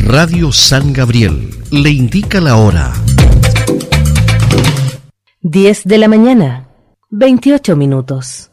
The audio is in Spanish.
Radio San Gabriel le indica la hora. 10 de la mañana, 28 minutos.